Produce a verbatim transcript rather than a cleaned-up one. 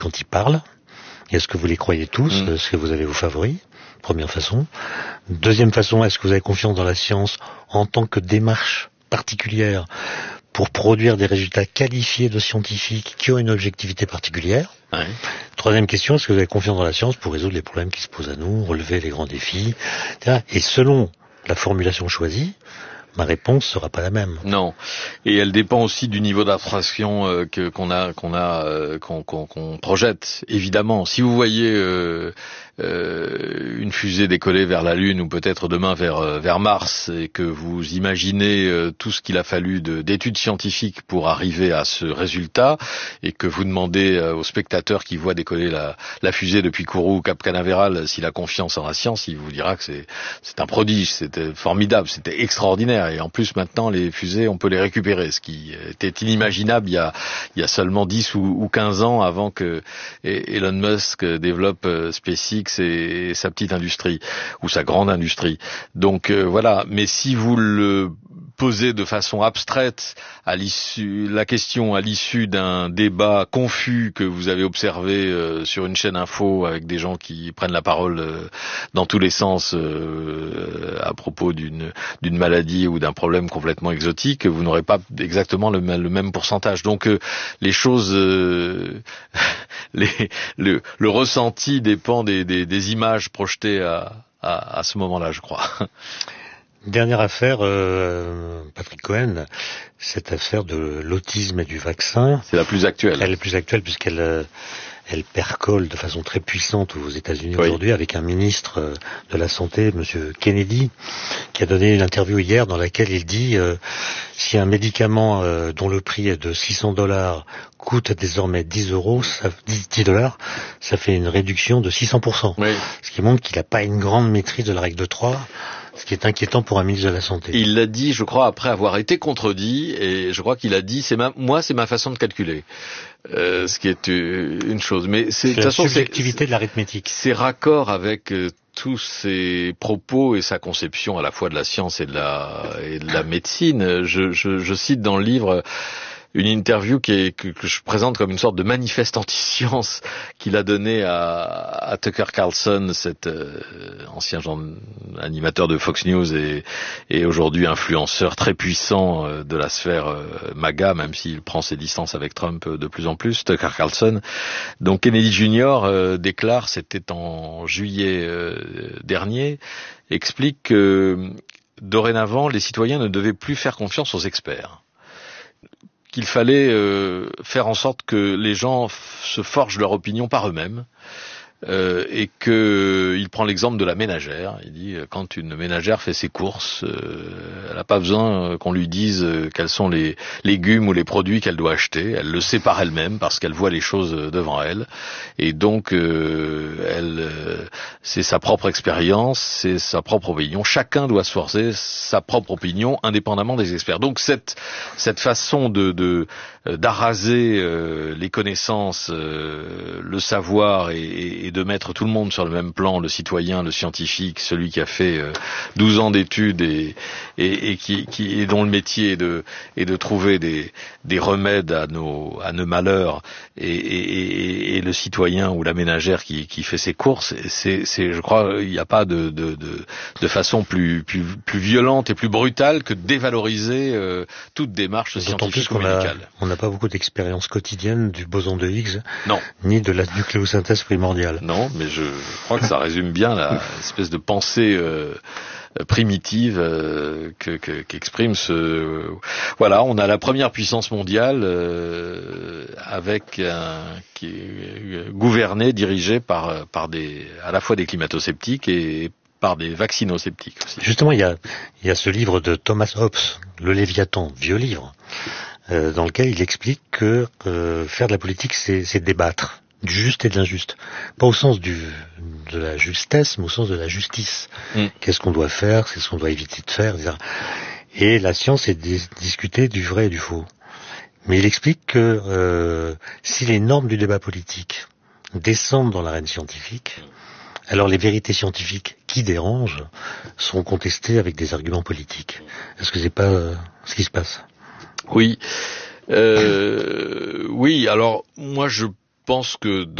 quand ils parlent? Et est-ce que vous les croyez tous? Mmh. Est-ce que vous avez vos favoris? Première façon. Deuxième façon, est-ce que vous avez confiance dans la science en tant que démarche particulière pour produire des résultats qualifiés de scientifiques qui ont une objectivité particulière? Ouais. Troisième question, est-ce que vous avez confiance dans la science pour résoudre les problèmes qui se posent à nous, relever les grands défis, et cetera. Et selon la formulation choisie, ma réponse sera pas la même. Non, et elle dépend aussi du niveau d'abstraction euh, que qu'on a, qu'on a, euh, qu'on, qu'on, qu'on projette. Évidemment, si vous voyez euh, euh, une fusée décoller vers la Lune ou peut-être demain vers euh, vers Mars et que vous imaginez euh, tout ce qu'il a fallu de, d'études scientifiques pour arriver à ce résultat et que vous demandez euh, aux spectateurs qui voient décoller la, la fusée depuis Kourou ou Cap Canaveral s'il a confiance en la science, il vous dira que c'est c'est un prodige, c'était formidable, c'était extraordinaire. Et en plus, maintenant, les fusées, on peut les récupérer, ce qui était inimaginable il y a, il y a seulement dix ou, ou quinze ans avant que Elon Musk développe SpaceX et, et sa petite industrie, ou sa grande industrie. Donc euh, voilà, mais si vous le posez de façon abstraite à l'issue, la question à l'issue d'un débat confus que vous avez observé euh, sur une chaîne info avec des gens qui prennent la parole euh, dans tous les sens euh, à propos d'une, d'une maladie ou d'un problème complètement exotique, vous n'aurez pas exactement le, le même pourcentage. Donc euh, les choses, euh, les, le, le ressenti dépend des, des, des images projetées à, à, à ce moment-là, je crois. Dernière affaire, euh, Patrick Cohen, cette affaire de l'autisme et du vaccin. C'est la plus actuelle. Elle est la plus actuelle puisqu'elle euh, elle percole de façon très puissante aux États-Unis oui. aujourd'hui avec un ministre de la Santé, Monsieur Kennedy, qui a donné une interview hier dans laquelle il dit euh, si un médicament euh, dont le prix est de six cents dollars coûte désormais dix euros, ça, dix dollars, ça fait une réduction de six cents pour cent. Oui. Ce qui montre qu'il n'a pas une grande maîtrise de la règle de trois. Ce qui est inquiétant pour un ministre de la Santé. Il l'a dit, je crois, après avoir été contredit, et je crois qu'il a dit, c'est ma, moi, c'est ma façon de calculer. Euh, ce qui est une chose. Mais c'est, de toute façon, subjectivité c'est, de l'arithmétique. C'est raccord avec euh, tous ses propos et sa conception à la fois de la science et de la, et de la médecine. Je, je, je cite dans le livre une interview qui est, que, que je présente comme une sorte de manifeste anti-science qu'il a donné à, à Tucker Carlson, cet euh, ancien genre, animateur de Fox News et, et aujourd'hui influenceur très puissant euh, de la sphère euh, MAGA, même s'il prend ses distances avec Trump euh, de plus en plus, Tucker Carlson. Donc Kennedy Junior euh, déclare, c'était en juillet euh, dernier, explique que dorénavant les citoyens ne devaient plus faire confiance aux experts, qu'il fallait euh, faire en sorte que les gens f- se forgent leur opinion par eux-mêmes, euh, et que il prend l'exemple de la ménagère. Il dit euh, quand une ménagère fait ses courses, euh, elle n'a pas besoin euh, qu'on lui dise euh, quels sont les légumes ou les produits qu'elle doit acheter. Elle le sait par elle-même parce qu'elle voit les choses devant elle, et donc euh, elle, euh, c'est sa propre expérience, c'est sa propre opinion. Chacun doit se forcer sa propre opinion, indépendamment des experts. Donc cette cette façon de, de d'araser euh, les connaissances, euh, le savoir et, et de mettre tout le monde sur le même plan, le citoyen, le scientifique, celui qui a fait euh, douze ans d'études et, et, et qui, qui et dont le métier est de, est de trouver des, des remèdes à nos, à nos malheurs, et, et, et le citoyen ou la ménagère qui, qui fait ses courses, c'est, c'est, je crois, il n'y a pas de, de, de, de façon plus, plus, plus violente et plus brutale que de dévaloriser euh, toute démarche scientifique ou médicale. On n'a pas beaucoup d'expérience quotidienne du boson de Higgs, non, ni de la nucléosynthèse primordiale. Non, mais je, je crois que ça résume bien la espèce de pensée euh, primitive euh, que, que, qu'exprime ce. Euh, voilà, on a la première puissance mondiale euh, avec un qui est gouverné, dirigé par par des à la fois des climato-sceptiques et par des vaccinosceptiques aussi. Justement, il y a il y a ce livre de Thomas Hobbes, Le Léviathan, vieux livre, euh, dans lequel il explique que euh, faire de la politique, c'est, c'est débattre du juste et de l'injuste. Pas au sens du, de la justesse, mais au sens de la justice. Mm. Qu'est-ce qu'on doit faire, qu'est-ce qu'on doit éviter de faire, et cetera. Et la science est de discuter du vrai et du faux. Mais il explique que euh, si les normes du débat politique descendent dans l'arène scientifique, alors les vérités scientifiques qui dérangent sont contestées avec des arguments politiques. Est-ce que c'est pas euh, ce qui se passe ? Oui. Euh, oui, alors moi je pense que